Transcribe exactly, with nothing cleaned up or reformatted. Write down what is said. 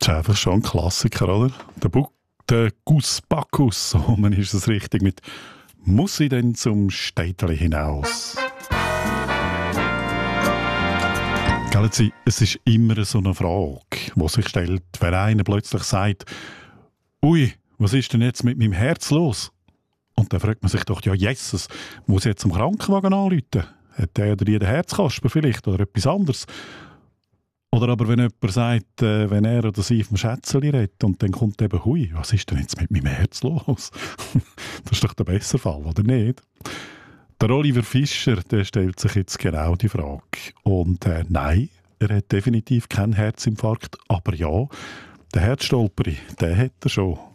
Das ist einfach schon ein Klassiker, oder? Der, Bu der Gus Bacchus, so man ist es richtig, mit «Muss ich denn zum Städtli hinaus?» Gell, es ist immer so eine Frage, die sich stellt, wenn einer plötzlich sagt, «Ui, was ist denn jetzt mit meinem Herz los?» Und dann fragt man sich doch, ja, Jesus, muss ich jetzt am Krankenwagen anrufen? Hat der oder die den Herzkasper vielleicht oder etwas anderes? Oder aber wenn jemand sagt, äh, wenn er oder sie vom Schätzeli redet und dann kommt eben, hui, was ist denn jetzt mit meinem Herz los? Das ist doch der bessere Fall, oder nicht? Der Oliver Fischer, der stellt sich jetzt genau die Frage. Und äh, nein, er hat definitiv keinen Herzinfarkt, aber ja, der Herzstolperi, den hat er schon.